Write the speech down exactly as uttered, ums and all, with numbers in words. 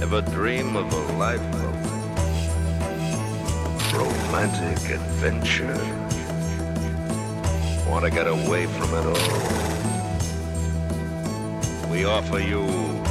Ever dream of a life of romantic adventure? Want to get away from it all? We offer you